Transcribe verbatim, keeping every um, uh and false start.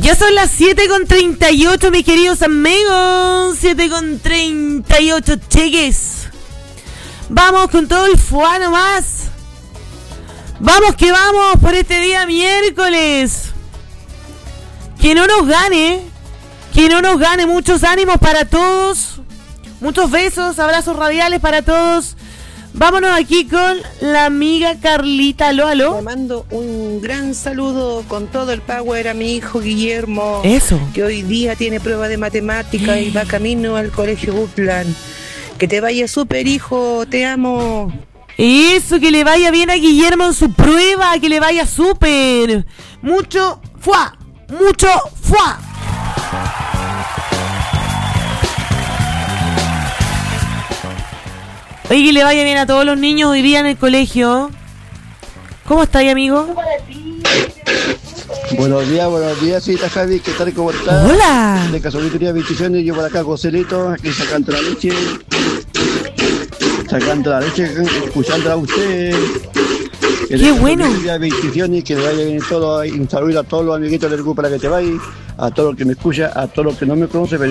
Ya son las siete con treinta y ocho, mis queridos amigos. siete con treinta y ocho, cheques. Vamos con todo el fuá nomás. Vamos que vamos por este día miércoles. Que no nos gane. Que no nos gane. Muchos ánimos para todos. Muchos besos, abrazos radiales para todos. Vámonos aquí con la amiga Carlita. Aló, aló. Le mando un gran saludo con todo el power a mi hijo Guillermo. Eso. Que hoy día tiene prueba de matemática y va camino al colegio Woodland. Que te vaya súper, hijo. Te amo. Eso, que le vaya bien a Guillermo en su prueba. Que le vaya súper. Mucho fuá. Mucho fuá. Oye, que le vaya bien a todos los niños hoy día en el colegio. ¿Cómo estáis, amigo? Buenos días, buenos días, señorita Javi, ¿qué tal? ¿Cómo estás? Hola. De Casualitería Bendiciones, yo por acá, Joselito, aquí sacando la leche. Sacando la leche, escuchándola a usted. Que ¡qué bueno! Bendiciones, que le vaya bien todo. Un saludo a todos los amiguitos del grupo para que te vayas, a todos los que me escuchan, a todos los que no me conocen.